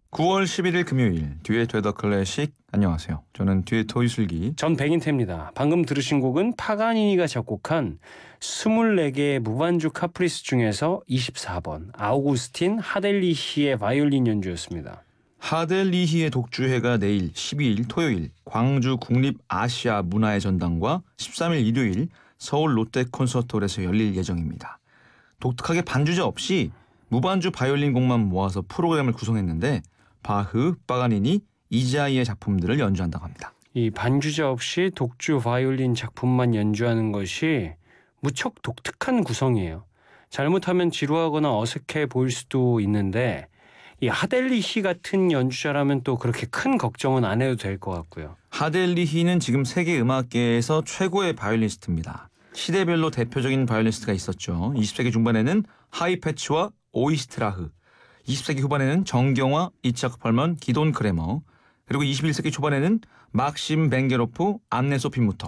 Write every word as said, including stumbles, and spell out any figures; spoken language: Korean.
구월 십일일 금요일 듀엣 더 클래식. 안녕하세요. 저는 듀엣 이슬기. 전 백인태입니다. 방금 들으신 곡은 파가니니가 작곡한 스물네 개의 무반주 카프리스 중에서 이십사 번 아우구스틴 하델리히의 바이올린 연주였습니다. 하델리히의 독주회가 내일 십이일 토요일 광주 국립아시아 문화의 전당과 십삼일 일요일 서울 롯데 콘서트홀에서 열릴 예정입니다. 독특하게 반주자 없이 무반주 바이올린 곡만 모아서 프로그램을 구성했는데 바흐, 파가니니, 이자이의 작품들을 연주한다고 합니다. 이 반주자 없이 독주 바이올린 작품만 연주하는 것이 무척 독특한 구성이에요. 잘못하면 지루하거나 어색해 보일 수도 있는데 이 하델리히 같은 연주자라면 또 그렇게 큰 걱정은 안 해도 될 것 같고요. 하델리히는 지금 세계 음악계에서 최고의 바이올리니스트입니다. 시대별로 대표적인 바이올리니스트가 있었죠. 이십 세기 중반에는 하이패치와 오이스트라흐, 이십 세기 후반에는 정경화, 이차크 펄먼, 기돈 크레머, 그리고 이십일 세기 초반에는 막심 벤게로프, 안네 소피무터,